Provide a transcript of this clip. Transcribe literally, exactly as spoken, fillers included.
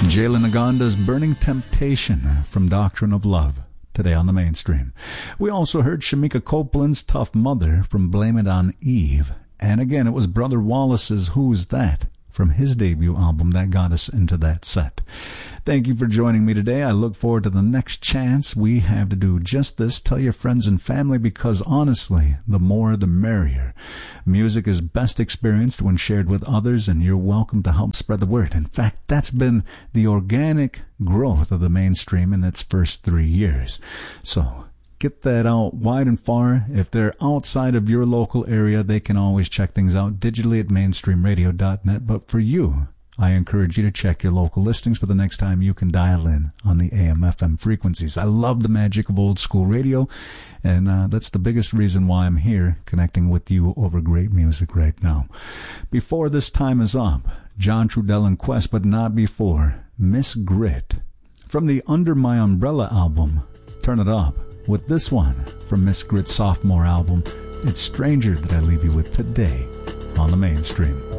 Jalen Agonda's Burning Temptation from Doctrine of Love, today on the Mainstream. We also heard Shamika Copeland's Tough Mother from Blame It on Eve. And again, it was Brother Wallace's Who's That from his debut album that got us into that set. Thank you for joining me today. I look forward to the next chance we have to do just this. Tell your friends and family, because honestly, the more the merrier. Music is best experienced when shared with others, and you're welcome to help spread the word. In fact, that's been the organic growth of the Mainstream in its first three years. So get that out wide and far. If they're outside of your local area, they can always check things out digitally at mainstream radio dot net. But for you, I encourage you to check your local listings for the next time you can dial in on the A M F M frequencies. I love the magic of old school radio, and uh, that's the biggest reason why I'm here connecting with you over great music right now. Before this time is up, John Trudell and Quest, but not before, Miss Grit. From the Under My Umbrella album, Turn It Up, with this one from Miss Grit's sophomore album, It's Stranger That I Leave You With Today on the Mainstream.